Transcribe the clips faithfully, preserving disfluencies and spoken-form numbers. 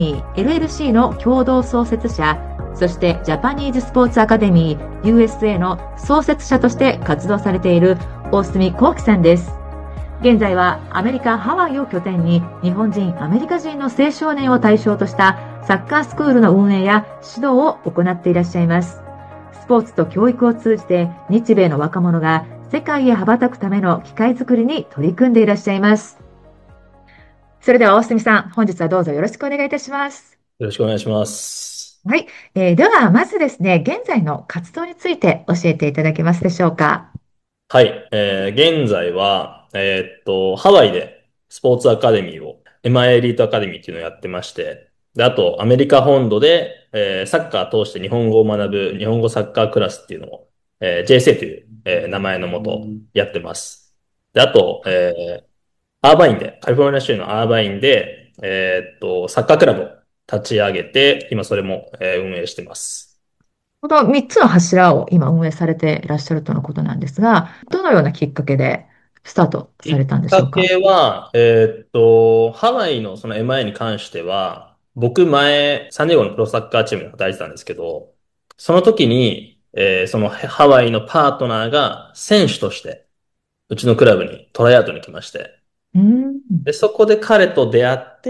エルエルシー の共同創設者、そしてジャパニーズスポーツアカデミー ユーエスエー の創設者として活動されている大隅幸輝さんです。現在はアメリカ・ハワイを拠点に日本人、アメリカ人の青少年を対象としたサッカースクールの運営や指導を行っていらっしゃいます。スポーツと教育を通じて日米の若者が世界へ羽ばたくための機会づくりに取り組んでいらっしゃいます。それでは大隅さん、本日はどうぞよろしくお願いいたします。 よろしくお願いします。 はい、えー、ではまずですね、現在の活動について教えていただけますでしょうか。 はい。えー現在は、えーっと、ハワイでスポーツアカデミーを、エムアイ エリートアカデミーっていうのをやってまして、で、あと、アメリカ本土で、えーサッカーを通して日本語を学ぶ日本語サッカークラスっていうのを、えー ジェーエスエー という、えー名前のもとやってます。で、あと、えーアーバインで、カリフォルニア州のアーバインで、えーっと、サッカークラブを立ち上げて、今それも、えー運営してます。 このみっつの柱を今運営されていらっしゃるとのことなんですが、どのようなきっかけでスタートきっされたんでしょうか。 かけは、えーっと、ハワイのその エムアイ に関しては、僕前、サンディエゴのプロサッカーチームで働いてたんですけど、その時に、えーそのハワイのパートナーが選手として、うちのクラブにトライアウトに来まして、 うん、 で、そこで彼と出会って、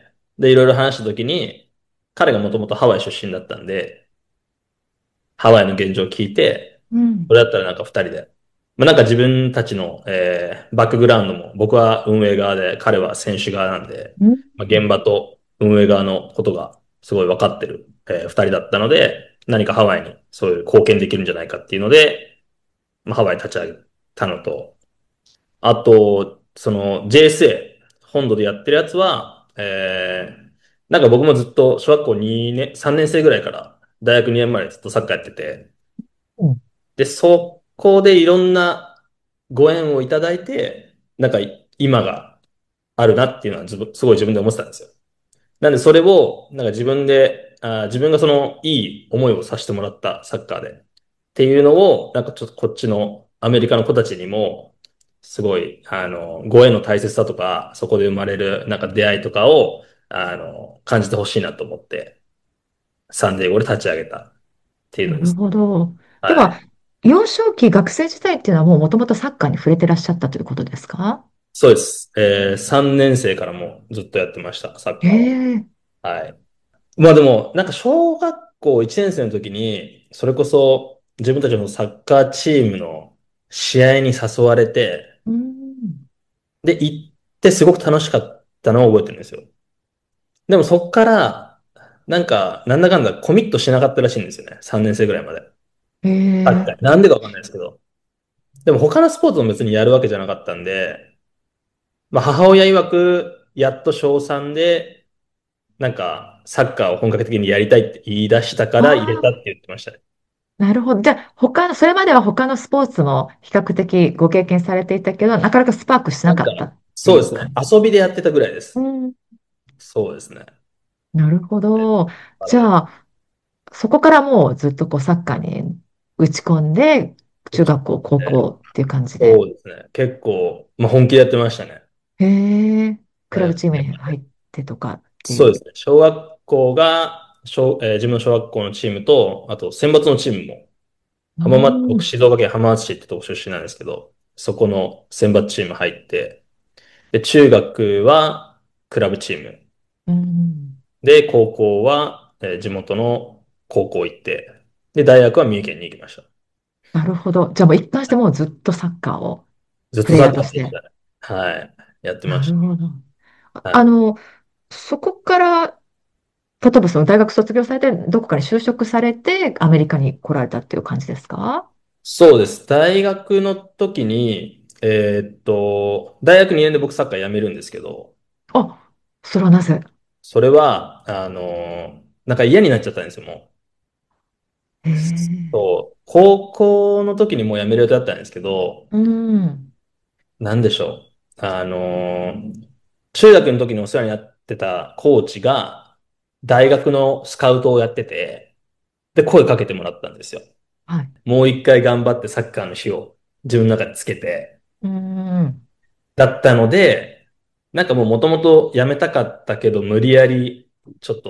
で、いろいろ話した時に、彼がもともとハワイ出身だったんで、ハワイの現状を聞いて、 うん、 それだったらなんか二人で。まあ、なんか自分たちの、えーバックグラウンドも、僕は運営側で、彼は選手側なんで、 うん。 まあ、現場と運営側のことがすごい分かってる、えー二人だったので、何かハワイにそういう貢献できるんじゃないかっていうので、まあ、ハワイ立ち上げたのと、あと、その ジェーエスエー、本土でやってるやつは、えーなんか僕もずっと小学校にねん、さんねん生ぐらいから大学にねんまでずっとサッカーやってて、 うん。 で、そこでいろんなご縁をいただいて、なんか今があるなっていうのは自分すごい自分で思ってたんですよ。なんでそれを、なんか自分で、あー、自分がそのいい思いをさせてもらったサッカーで。っていうのを、なんかちょっとこっちのアメリカの子たちにも、すごい、あの、ご縁の大切さとか、そこで生まれるなんか出会いとかを、あの、感じてほしいなと思って、サンデーゴで立ち上げたっていうなるのです。 ほど。では、 はい。 幼少期、学生時代っていうのはもうもともとサッカーに触れてらっしゃったということですか。 そうです。えー、さんねん生からもずっとやってました、サッへカーを。 え、 はい。まあでも、なんか小学校いちねん生の時に、それこそ自分たちのサッカーチームの試合に誘われて、 うん。 で、行ってすごく楽しかったのを覚えてるんですよ。でもそっから、なんか、なんだかんだコミットしなかったらしいんですよね。さんねん生ぐらいまで。 へサッカーえ、 なんでかわかんないですけど。でも他のスポーツも別にやるわけじゃなかったんで、まあ母親曰く、やっと小さんで、なんか、サッカーを本格的にやりたいって言い出したから入れたあって言ってましたね。 あ、なるほど。じゃあ、他の、それまでは他のスポーツも比較的ご経験されていたけど、なかなかスパークしななんか、 かったってそうですね。 いう感じ。 遊びでやってたぐらいです。 うん。 そうですね。 なるほど。じ体でゃあ、そこからもうずっとこうサッカーに打ち込んで、 打ち中学校、高込んで、 校っていう感じで。 そうですね。結構、まあ本気でやってましたね。 へえ、クラブ大学チームに入ってとかっていう。 そうですね。小学校が、小、えー自分の小学校のチームと、あと選抜のチームも、 う浜松、僕ん、 静岡県浜松市ってとこ出身なんですけど、そこの選抜チーム入って、で、中学はクラブチーム。 うん。 で、高校は、えー地元の高校行って、で、大学は三重県に行きました。 なるほど。じゃあもう一貫してもうずっとサッカーをプレイずっとサッヤーとして。 カーでしたね。はい。やってましなるほど。あた。はい。 あの、そこから、例えばその大学卒業されて、どこかに就職されて、アメリカに来られたっていう感じですか。 そうです。大学の時に、えーっと、大学にねんで僕サッカー辞めるんですけど、 あ、それはなぜ。 それは、あのーなんか嫌になっちゃったんですよ、もへう。 え、 そう、高校の時にもう辞める予定だったんですけど、 うん。 なんでしょう。あのー中学の時にお世話になってたコーチが、大学のスカウトをやってて、で、声かけてもらったんですよ。 はい。 もう一回頑張ってサッカーの火を自分の中でつけて、 うん。 だったので、なんかもう元々辞めたかったけど、無理やりちょっと